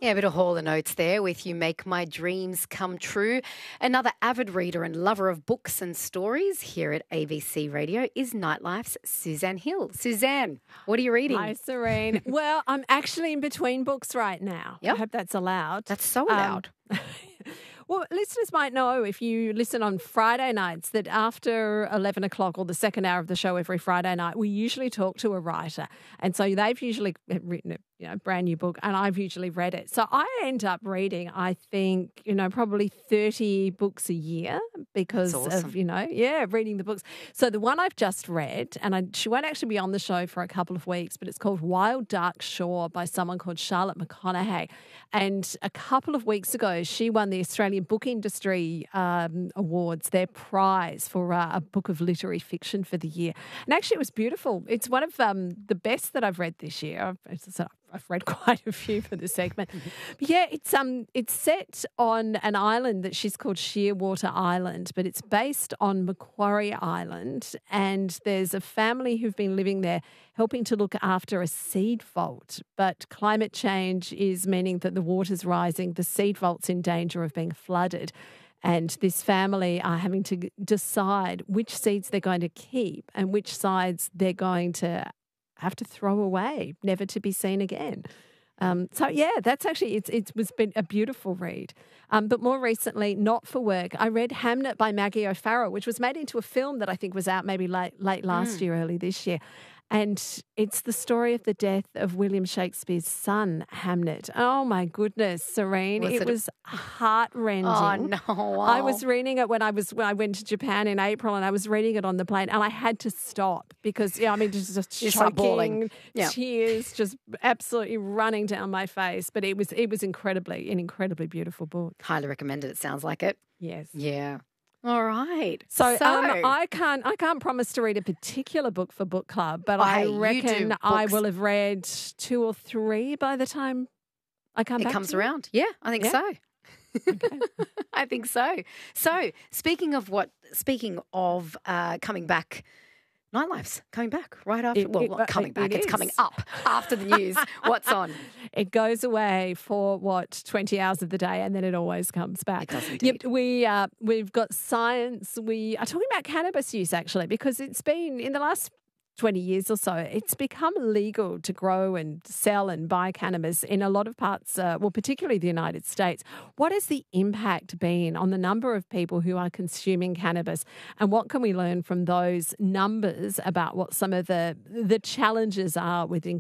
Yeah, a bit of Hall & Oates there with You Make My Dreams Come True. Another avid reader and lover of books and stories here at ABC Radio is Nightlife's Suzanne Hill. Suzanne, what are you reading? Hi, Serene. Well, I'm actually in between books right now. Yep. I hope that's allowed. That's so allowed. Well, listeners might know if you listen on Friday nights that after 11 o'clock or the second hour of the show every Friday night, we usually talk to a writer. And so they've usually written a brand new book and I've usually read it. So I end up reading, I think, probably 30 books a year because of, reading the books. So the one I've just read, and she won't actually be on the show for a couple of weeks, but it's called Wild Dark Shore by someone called Charlotte McConaughey. And a couple of weeks ago, she won the Australian Book Industry Awards, their prize for a book of literary fiction for the year. And actually, it was beautiful. It's one of the best that I've read this year. I've read quite a few for the segment. But yeah, it's set on an island that she's called Shearwater Island, but it's based on Macquarie Island. And there's a family who've been living there helping to look after a seed vault. But climate change is meaning that the water's rising, the seed vault's in danger of being flooded. And this family are having to decide which seeds they're going to keep and which sides they're going to have to throw away, never to be seen again. That's actually, it was been a beautiful read. But more recently, not for work, I read Hamnet by Maggie O'Farrell, which was made into a film that I think was out maybe late last year, early this year. And it's the story of the death of William Shakespeare's son, Hamnet. Oh, my goodness, Serene. It was heart-rending. Oh, no. Wow. I was reading it when I went to Japan in April, and I was reading it on the plane, and I had to stop because, just choking, tears just absolutely running down my face. But it was an incredibly beautiful book. Highly recommended, it sounds like it. Yes. Yeah. All right. So I can't promise to read a particular book for book club, but I reckon I will have read 2 or 3 by the time I come back. It comes around. Yeah, I think so. Okay. I think so. So speaking of coming back, Nightlife's coming back right after. It's coming up after the news. What's on? It goes away for 20 hours of the day, and then it always comes back. It does indeed. Yep, we've got science. We are talking about cannabis use actually, because it's been in the last 20 years or so, it's become legal to grow and sell and buy cannabis in a lot of parts, particularly the United States. What has the impact been on the number of people who are consuming cannabis, and what can we learn from those numbers about what some of the challenges are with